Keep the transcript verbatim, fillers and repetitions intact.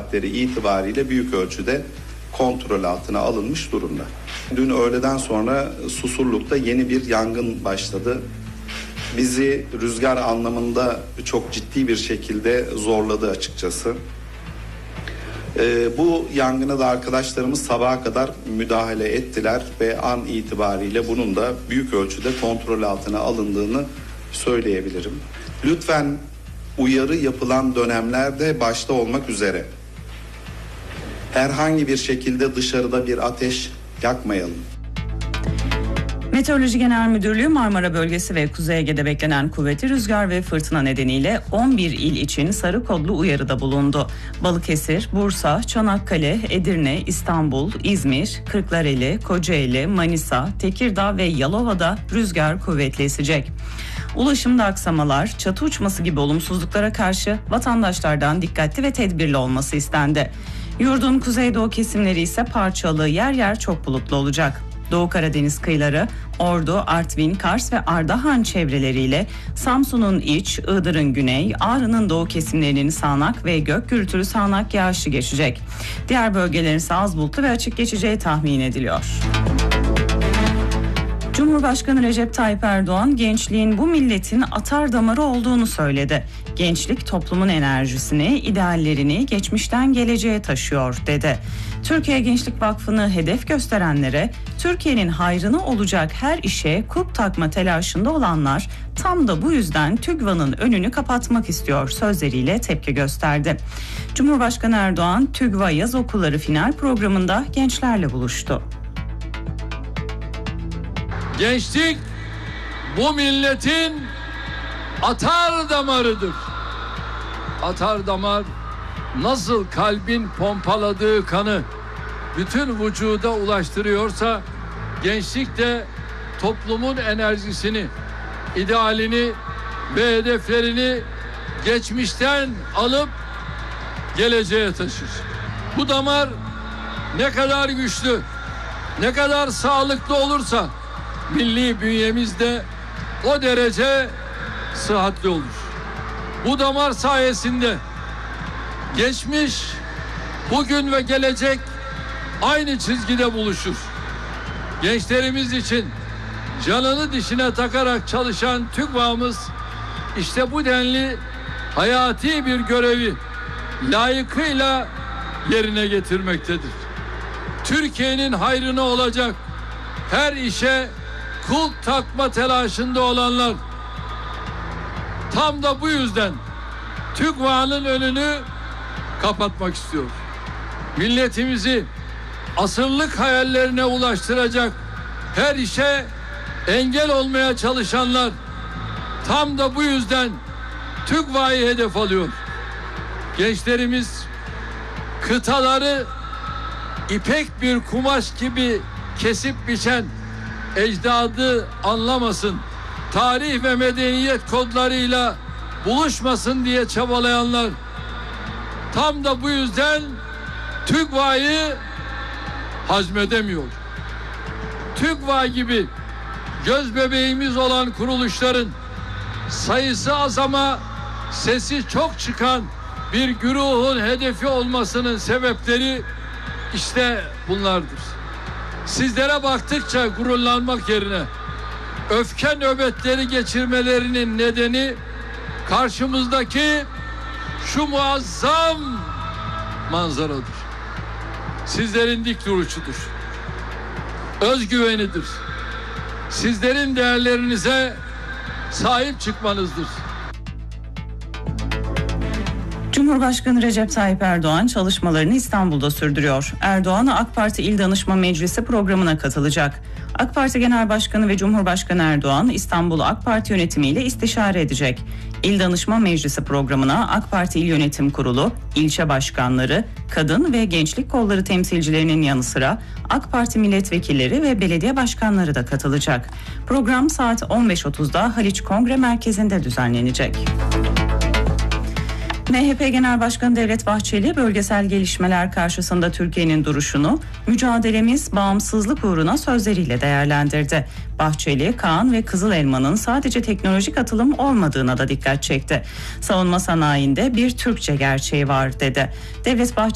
saatleri itibariyle büyük ölçüde kontrol altına alınmış durumda. Dün öğleden sonra Susurluk'ta yeni bir yangın başladı. Bizi rüzgar anlamında çok ciddi bir şekilde zorladı açıkçası. Ee, bu yangına da arkadaşlarımız sabaha kadar müdahale ettiler ve an itibariyle bunun da büyük ölçüde kontrol altına alındığını söyleyebilirim. Lütfen uyarı yapılan dönemlerde başta olmak üzere herhangi bir şekilde dışarıda bir ateş yakmayalım. Meteoroloji Genel Müdürlüğü Marmara Bölgesi ve Kuzey Ege'de beklenen kuvvetli rüzgar ve fırtına nedeniyle on bir il için sarı kodlu uyarıda bulundu. Balıkesir, Bursa, Çanakkale, Edirne, İstanbul, İzmir, Kırklareli, Kocaeli, Manisa, Tekirdağ ve Yalova'da rüzgar kuvvetli esecek. Ulaşımda aksamalar, çatı uçması gibi olumsuzluklara karşı vatandaşlardan dikkatli ve tedbirli olması istendi. Yurdun kuzeydoğu kesimleri ise parçalı, yer yer çok bulutlu olacak. Doğu Karadeniz kıyıları, Ordu, Artvin, Kars ve Ardahan çevreleriyle Samsun'un iç, Iğdır'ın güney, Ağrı'nın doğu kesimlerinin sağanak ve gök gürültülü sağanak yağışlı geçecek. Diğer bölgelerin ise az bulutlu ve açık geçeceği tahmin ediliyor. Cumhurbaşkanı Recep Tayyip Erdoğan, gençliğin bu milletin atar damarı olduğunu söyledi. Gençlik toplumun enerjisini, ideallerini geçmişten geleceğe taşıyor dedi. Türkiye Gençlik Vakfı'nı hedef gösterenlere, Türkiye'nin hayrına olacak her işe kulp takma telaşında olanlar tam da bu yüzden TÜGVA'nın önünü kapatmak istiyor sözleriyle tepki gösterdi. Cumhurbaşkanı Erdoğan, TÜGVA yaz okulları final programında gençlerle buluştu. Gençlik bu milletin atar damarıdır. Atar damar nasıl kalbin pompaladığı kanı bütün vücuda ulaştırıyorsa, gençlik de toplumun enerjisini, idealini ve hedeflerini geçmişten alıp geleceğe taşır. Bu damar ne kadar güçlü, ne kadar sağlıklı olursa milli bünyemiz de o derece sıhhatli olur. Bu damar sayesinde geçmiş, bugün ve gelecek aynı çizgide buluşur. Gençlerimiz için canını dişine takarak çalışan TÜGVA'mız işte bu denli hayati bir görevi layıkıyla yerine getirmektedir. Türkiye'nin hayrına olacak her işe kulp takma telaşında olanlar tam da bu yüzden TÜGVA'nın önünü kapatmak istiyor. Milletimizi asırlık hayallerine ulaştıracak her işe engel olmaya çalışanlar tam da bu yüzden TÜGVA'yı hedef alıyor. Gençlerimiz kıtaları ipek bir kumaş gibi kesip biçen ecdadı anlamasın, tarih ve medeniyet kodlarıyla buluşmasın diye çabalayanlar tam da bu yüzden TÜGVA'yı hazmedemiyor. TÜGVA gibi göz bebeğimiz olan kuruluşların sayısı az ama sesi çok çıkan bir güruhun hedefi olmasının sebepleri işte bunlardır. Sizlere baktıkça gururlanmak yerine öfke nöbetleri geçirmelerinin nedeni karşımızdaki şu muazzam manzaradır. Sizlerin dik duruşudur. Özgüvenidir. Sizlerin değerlerinize sahip çıkmanızdır. Cumhurbaşkanı Recep Tayyip Erdoğan çalışmalarını İstanbul'da sürdürüyor. Erdoğan AK Parti İl Danışma Meclisi programına katılacak. AK Parti Genel Başkanı ve Cumhurbaşkanı Erdoğan İstanbul AK Parti yönetimiyle istişare edecek. İl Danışma Meclisi programına AK Parti İl Yönetim Kurulu, ilçe başkanları, kadın ve gençlik kolları temsilcilerinin yanı sıra AK Parti milletvekilleri ve belediye başkanları da katılacak. Program saat on beş otuzda Haliç Kongre Merkezi'nde düzenlenecek. M H P Genel Başkanı Devlet Bahçeli bölgesel gelişmeler karşısında Türkiye'nin duruşunu mücadelemiz bağımsızlık uğruna sözleriyle değerlendirdi. Bahçeli, Kaan ve Kızıl Elma'nın sadece teknolojik atılım olmadığına da dikkat çekti. Savunma sanayinde bir Türkçe gerçeği var dedi. Devlet Bahçeli